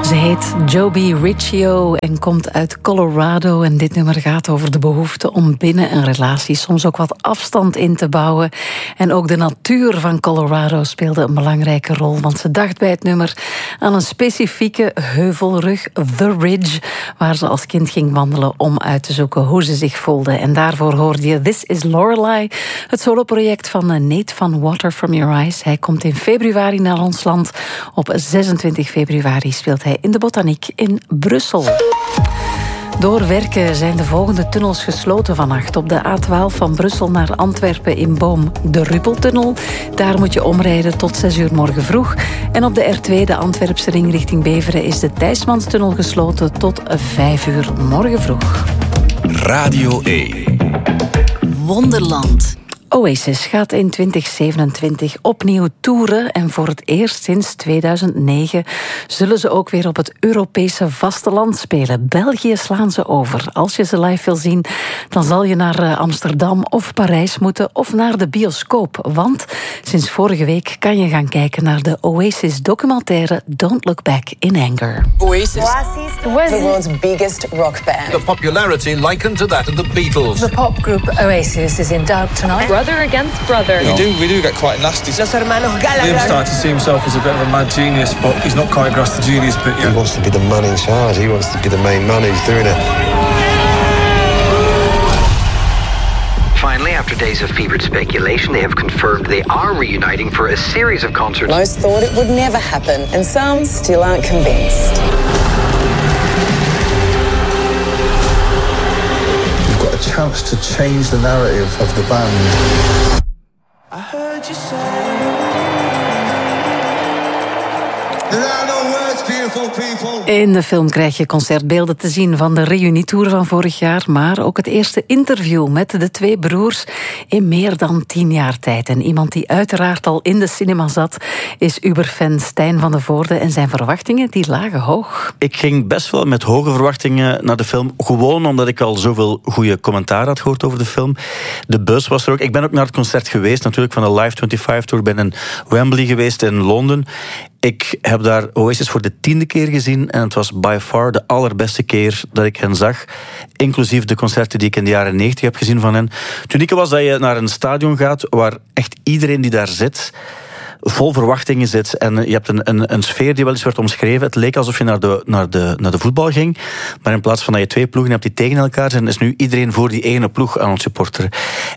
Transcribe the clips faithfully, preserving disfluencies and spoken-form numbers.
Ze heet Joby Riccio en komt uit Colorado. En dit nummer gaat over de behoefte om binnen een relatie soms ook wat afstand in te bouwen. En ook de natuur van Colorado speelde een belangrijke rol. Want ze dacht bij het nummer aan een specifieke heuvelrug, The Ridge, waar ze als kind ging wandelen om uit te zoeken hoe ze zich voelde. En daarvoor hoorde je This is Lorelei, het soloproject van Nate van Water From Your Eyes. Hij komt in februari naar ons land. Op zesentwintig februari speelt hij in de Botaniek in Brussel. Door werken zijn de volgende tunnels gesloten vannacht. Op de A twaalf van Brussel naar Antwerpen in Boom de Ruppeltunnel. Daar moet je omrijden tot zes uur morgen vroeg. En op de R twee, de Antwerpse ring richting Beveren, is de Thijsmanstunnel gesloten tot vijf uur morgen vroeg. Radio één. Wonderland. Oasis gaat in twintig zevenentwintig opnieuw toeren en voor het eerst sinds tweeduizend negen zullen ze ook weer op het Europese vasteland spelen. België slaan ze over. Als je ze live wil zien, dan zal je naar Amsterdam of Parijs moeten of naar de bioscoop. Want sinds vorige week kan je gaan kijken naar de Oasis documentaire Don't Look Back in Anger. Oasis, Oasis, the world's biggest rock band. The popularity likened to that of the Beatles. The pop group Oasis is in doubt tonight. Brother against brother. We do, we do get quite nasty. Los hermanos Gallagher. Liam started to see himself as a bit of a mad genius, but he's not quite grasped the genius bit yet. He wants to be the man in charge. He wants to be the main man who's doing it. Finally, after days of fevered speculation, they have confirmed they are reuniting for a series of concerts. Most thought it would never happen, and some still aren't convinced. A chance to change the narrative of the band. I heard you say there are no words, beautiful people. In de film krijg je concertbeelden te zien van de reunietour van vorig jaar, maar ook het eerste interview met de twee broers in meer dan tien jaar tijd. En iemand die uiteraard al in de cinema zat, is Uber-fan Stijn van de Voorde. En zijn verwachtingen, die lagen hoog. Ik ging best wel met hoge verwachtingen naar de film. Gewoon omdat ik al zoveel goede commentaar had gehoord over de film. De buzz was er ook. Ik ben ook naar het concert geweest, natuurlijk, van de Live vijfentwintig Tour. Ik ben in Wembley geweest in Londen. Ik heb daar Oasis voor de tiende keer gezien en het was by far de allerbeste keer dat ik hen zag. Inclusief de concerten die ik in de jaren negentig heb gezien van hen. Het unieke was dat je naar een stadion gaat waar echt iedereen die daar zit vol verwachtingen zit. En je hebt een, een, een sfeer die wel eens werd omschreven. Het leek alsof je naar de, naar, de, naar de voetbal ging. Maar in plaats van dat je twee ploegen hebt die tegen elkaar zijn, is nu iedereen voor die ene ploeg aan het supporteren.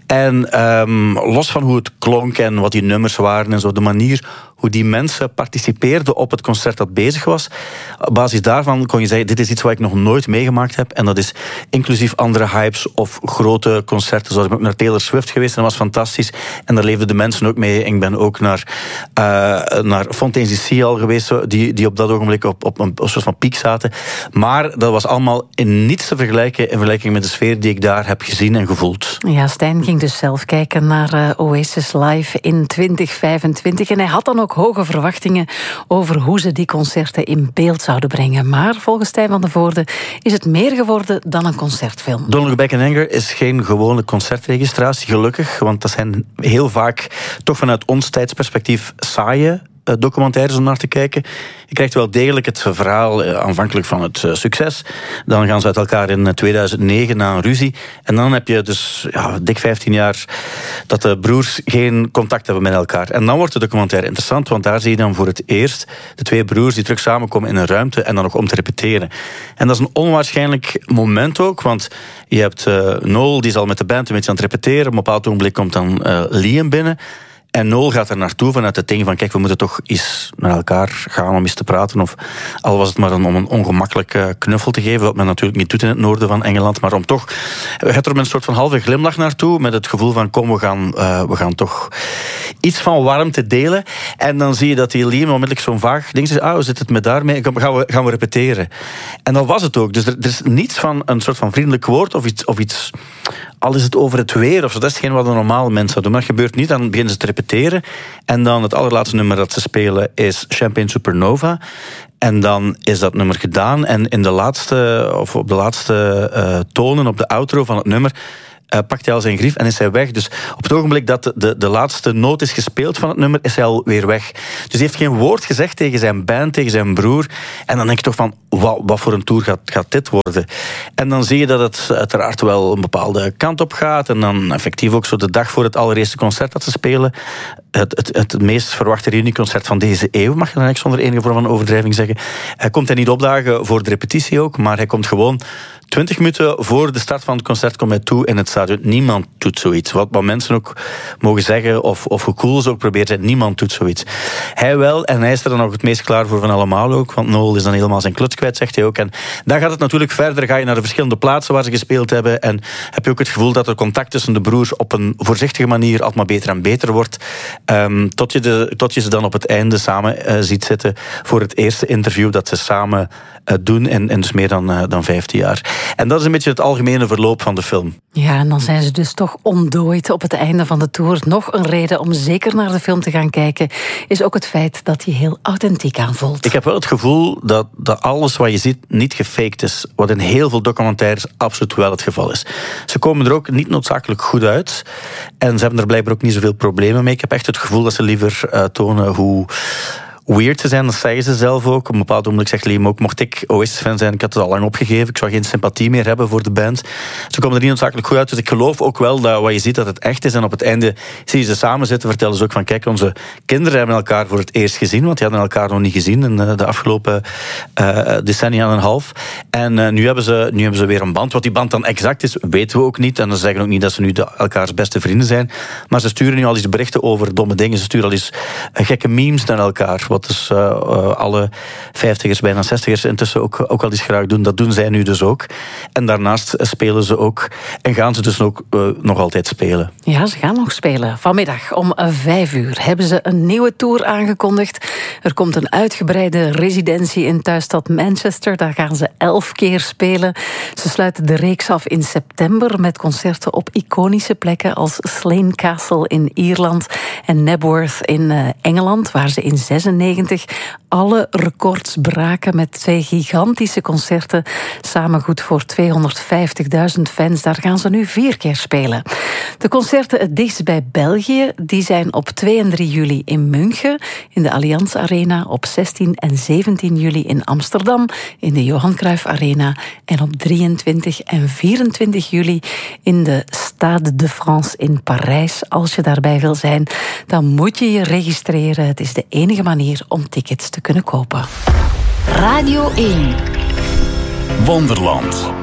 En um, los van hoe het klonk en wat die nummers waren en zo, de manier hoe die mensen participeerden op het concert dat bezig was. Op basis daarvan kon je zeggen, dit is iets wat ik nog nooit meegemaakt heb. En dat is inclusief andere hypes of grote concerten. Zoals ik ben ook naar Taylor Swift geweest en dat was fantastisch. En daar leefden de mensen ook mee. Ik ben ook naar, uh, naar Fontaine's D C al geweest, die, die op dat ogenblik op, op een soort van piek zaten. Maar dat was allemaal in niets te vergelijken in vergelijking met de sfeer die ik daar heb gezien en gevoeld. Ja, Stijn ging dus zelf kijken naar uh, Oasis Live in twintig vijfentwintig. En hij had dan ook hoge verwachtingen over hoe ze die concerten in beeld zouden brengen. Maar volgens Stijn van de Voorde is het meer geworden dan een concertfilm. Don't Look Back in Anger is geen gewone concertregistratie, gelukkig. Want dat zijn heel vaak toch vanuit ons tijdsperspectief saaie documentaires om naar te kijken. Je krijgt wel degelijk het verhaal uh, aanvankelijk van het uh, succes. Dan gaan ze uit elkaar in tweeduizend negen na een ruzie. En dan heb je dus ja, dik vijftien jaar dat de broers geen contact hebben met elkaar. En dan wordt de documentaire interessant, want daar zie je dan voor het eerst de twee broers die terug samenkomen in een ruimte en dan nog om te repeteren. En dat is een onwaarschijnlijk moment ook, want je hebt uh, Noel, die is al met de band een beetje aan het repeteren. Op een bepaald ogenblik komt dan uh, Liam binnen. En Noel gaat er naartoe vanuit het ding van, kijk, we moeten toch eens naar elkaar gaan om eens te praten. Of al was het maar om een ongemakkelijke knuffel te geven, wat men natuurlijk niet doet in het noorden van Engeland. Maar om toch, we gaat er met een soort van halve glimlach naartoe, met het gevoel van, kom, we gaan, uh, we gaan toch iets van warmte delen. En dan zie je dat die Liam onmiddellijk zo'n vaag ding zegt, ah, hoe zit het met daarmee? Gaan we, gaan we repeteren? En dat was het ook. Dus er, er is niets van een soort van vriendelijk woord of iets, of iets, al is het over het weer of zo. Dat is geen wat een normaal mens zou doen. Maar dat gebeurt niet, dan beginnen ze te repeteren. En dan het allerlaatste nummer dat ze spelen is Champagne Supernova. En dan is dat nummer gedaan. En in de laatste, of op de laatste uh, tonen, op de outro van het nummer, uh, pakt hij al zijn grief en is hij weg. Dus op het ogenblik dat de, de, de laatste noot is gespeeld van het nummer, is hij alweer weg. Dus hij heeft geen woord gezegd tegen zijn band, tegen zijn broer. En dan denk je toch van, wat, wat voor een tour gaat, gaat dit worden? En dan zie je dat het uiteraard wel een bepaalde kant op gaat. En dan effectief ook zo de dag voor het allereerste concert dat ze spelen. Het, het, het meest verwachte reunieconcert van deze eeuw, mag je dan eigenlijk zonder enige vorm van overdrijving zeggen. Hij komt hij niet opdagen voor de repetitie ook, maar hij komt gewoon twintig minuten voor de start van het concert komt hij toe in het stadion. Niemand doet zoiets. Wat, wat mensen ook mogen zeggen, of, of hoe cool ze ook proberen zijn, niemand doet zoiets. Hij wel, en hij is er dan ook het meest klaar voor van allemaal ook, want Noel is dan helemaal zijn kluts kwijt, zegt hij ook. En dan gaat het natuurlijk verder, ga je naar de verschillende plaatsen waar ze gespeeld hebben, en heb je ook het gevoel dat er contact tussen de broers op een voorzichtige manier altijd maar beter en beter wordt, um, tot, je de, tot je ze dan op het einde samen uh, ziet zitten voor het eerste interview dat ze samen uh, doen, en, en dus meer dan, uh, dan vijftien jaar. En dat is een beetje het algemene verloop van de film. Ja, en dan zijn ze dus toch ontdooid op het einde van de tour. Nog een reden om zeker naar de film te gaan kijken is ook het feit dat hij heel authentiek aanvoelt. Ik heb wel het gevoel dat, dat alles wat je ziet niet gefaked is. Wat in heel veel documentaires absoluut wel het geval is. Ze komen er ook niet noodzakelijk goed uit. En ze hebben er blijkbaar ook niet zoveel problemen mee. Ik heb echt het gevoel dat ze liever uh, tonen hoe weird te zijn, dat zeggen ze zelf ook. Op een bepaald moment zegt Liam ook, mocht ik Oasis-fan zijn, ik had het al lang opgegeven, ik zou geen sympathie meer hebben voor de band. Ze komen er niet noodzakelijk goed uit, dus ik geloof ook wel dat wat je ziet, dat het echt is. En op het einde zie je ze samen zitten, vertellen ze ook van, kijk, onze kinderen hebben elkaar voor het eerst gezien, want die hadden elkaar nog niet gezien in de afgelopen uh, decennia en een half. En uh, nu, hebben ze, nu hebben ze weer een band. Wat die band dan exact is, weten we ook niet. En ze zeggen ook niet dat ze nu de, elkaars beste vrienden zijn. Maar ze sturen nu al eens berichten over domme dingen. Ze sturen al eens uh, gekke memes naar elkaar. Wat dus uh, uh, alle vijftigers, bijna zestigers intussen ook, ook al eens graag doen. Dat doen zij nu dus ook. En daarnaast spelen ze ook. En gaan ze dus ook uh, nog altijd spelen. Ja, ze gaan nog spelen. Vanmiddag om vijf uur hebben ze een nieuwe tour aangekondigd. Er komt een uitgebreide residentie in thuisstad Manchester. Daar gaan ze elf keer spelen. Ze sluiten de reeks af in september met concerten op iconische plekken als Slane Castle in Ierland en Knebworth in uh, Engeland, waar ze in zesennegentig alle records braken met twee gigantische concerten. Samen goed voor tweehonderdvijftigduizend fans. Daar gaan ze nu vier keer spelen. De concerten het dichtst bij België, die zijn op twee en drie juli in München, in de Allianz Arena, op zestien en zeventien juli in Amsterdam, in de Johan Cruijff Arena, en op drieëntwintig en vierentwintig juli in de Stade de France in Parijs. Als je daarbij wil zijn, dan moet je je registreren. Het is de enige manier om tickets te kunnen kopen. Radio één. Wonderland.